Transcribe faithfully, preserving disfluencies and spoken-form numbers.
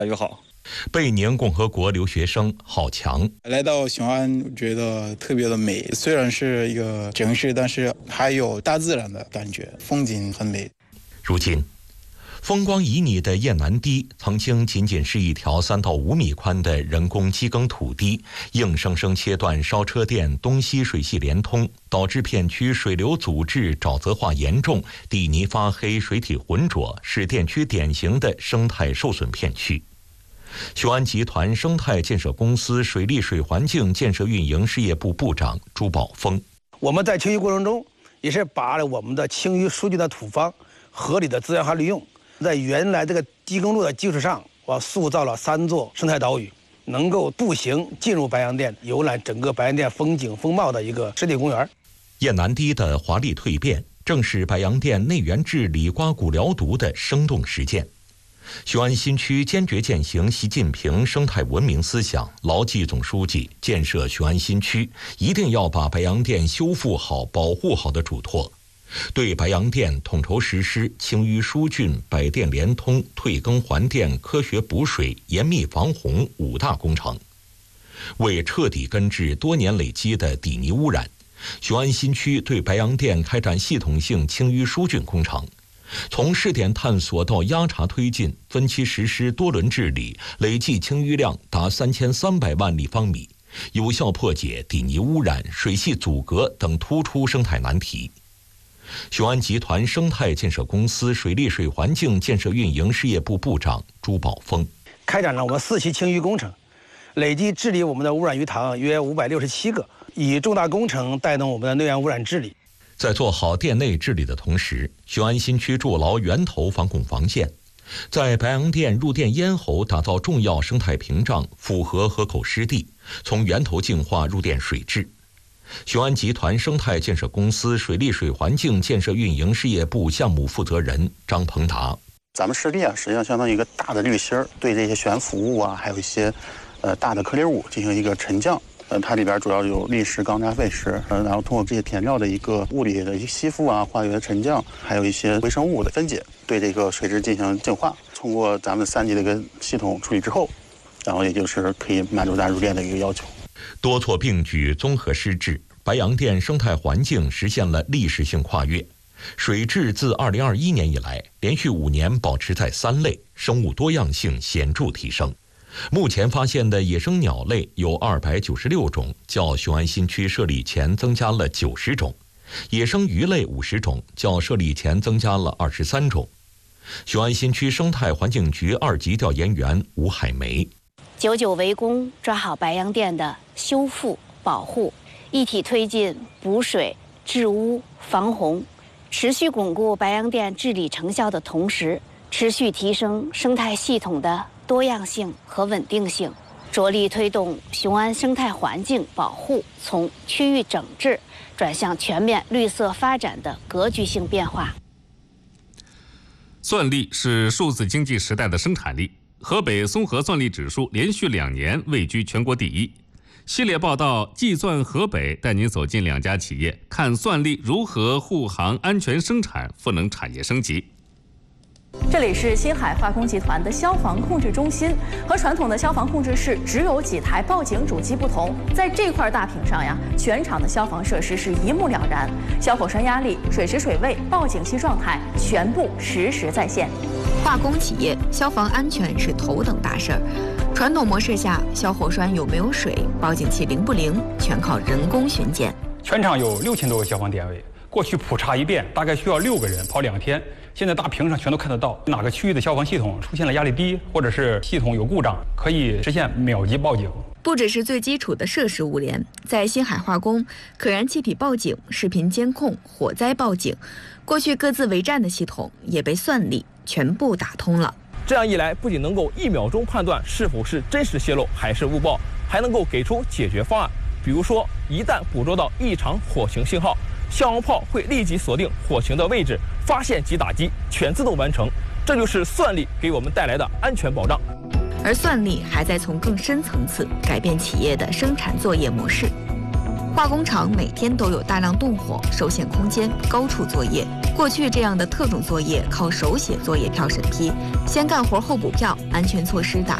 大家好。 贝宁共和国留学生郝强来到雄安，我觉得特别的美。虽然是一个城市，但是还有大自然的感觉，风景很美。 如今，风光旖旎的雁南堤曾经仅仅是一条三到五米宽的人工机耕土地，硬生生切断烧车店东西水系连通，导致片区水流阻滞、沼泽化严重，地泥发黑、水体浑浊，是店区典型的生态受损片区。雄安集团生态建设公司水利水环境建设运营事业部部长朱宝峰： 我们在清淤过程中，也是把我们的清淤疏浚的土方合理的资源化利用，在原来这个机耕路的基础上，我塑造了三座生态岛屿，能够步行进入白洋淀，游览整个白洋淀风景风貌的一个湿地公园。 雁南堤的华丽蜕变，正是白洋淀内源治理刮骨疗毒的生动实践。雄安新区坚决践行习近平生态文明思想，牢记总书记建设雄安新区一定要把白洋淀修复好、保护好的嘱托，对白洋淀统筹实施清淤疏浚、百店联通、退耕还电、科学补水、严密防洪五大工程。为彻底根治多年累积的底泥污染，雄安新区对白洋淀开展系统性清淤疏浚工程。从试点探索到压查推进，分期实施多轮治理，累计清淤量达三千三百万立方米，有效破解底泥污染、水系阻隔等突出生态难题。雄安集团生态建设公司水利水环境建设运营事业部部长朱宝峰： 开展了我们四期清淤工程，累计治理我们的污染鱼塘约五百六十七个，以重大工程带动我们的内源污染治理。 在做好店内治理的同时，雄安新区筑牢源头防控防线，在白洋淀入店咽喉打造重要生态屏障，符合河口湿地，从源头净化入店水质。雄安集团生态建设公司水利水环境建设运营事业部项目负责人张鹏达： 咱们湿地啊，实际上相当于一个大的滤芯儿，对这些悬浮物啊，还有一些呃大的颗粒物进行一个沉降。呃，它里边主要有砾石、钢渣、废石，呃，然后通过这些填料的一个物理的一些吸附啊、化学沉降，还有一些微生物的分解，对这个水质进行净化。通过咱们三级的一个系统处理之后，然后也就是可以满足咱入店的一个要求。 多措并举，综合施治，白洋淀生态环境实现了历史性跨越。水质自二零二一年以来，连续五年保持在三类，生物多样性显著提升。目前发现的野生鸟类有二百九十六种，较雄安新区设立前增加了九十种；野生鱼类五十种，较设立前增加了二十三种。雄安新区生态环境局二级调研员吴海梅： 久久围攻，抓好白洋淀的修复保护，一体推进补水、治污、防洪，持续巩固白洋淀治理成效的同时，持续提升生态系统的多样性和稳定性，着力推动雄安生态环境保护从区域整治转向全面绿色发展的格局性变化。 算力是数字经济时代的生产力，河北综合算力指数连续两年位居全国第一。系列报道计算河北带您走进两家企业，看算力如何护航安全生产、赋能产业升级。 这里是新海化工集团的消防控制中心，和传统的消防控制室只有几台报警主机不同，在这块大屏上呀，全场的消防设施是一目了然，消火栓压力、水时水位、报警器状态全部实时在线。 化工企业消防安全是头等大事儿，传统模式下，消火栓有没有水、报警器灵不灵，全靠人工巡检。 全场有六千多个消防点位，过去普查一遍大概需要六个人跑两天。现在大屏上全都看得到哪个区域的消防系统出现了压力低，或者是系统有故障，可以实现秒级报警。 不只是最基础的设施物联，在新海化工，可燃气体报警、视频监控、火灾报警，过去各自为战的系统也被算力全部打通了。 这样一来，不仅能够一秒钟判断是否是真实泄漏还是误报，还能够给出解决方案。比如说，一旦捕捉到异常火情信号，消防炮会立即锁定火情的位置，发现及打击，全自动完成。这就是算力给我们带来的安全保障。 而算力还在从更深层次改变企业的生产作业模式。化工厂每天都有大量动火、受限空间、高处作业， 过去这样的特种作业靠手写作业票审批，先干活后补票，安全措施打